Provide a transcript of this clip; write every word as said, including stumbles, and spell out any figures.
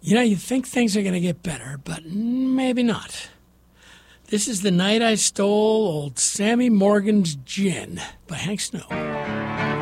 You know, you think things are going to get better, but maybe not. This is The Night I Stole Old Sammy Morgan's Gin by Hank Snow.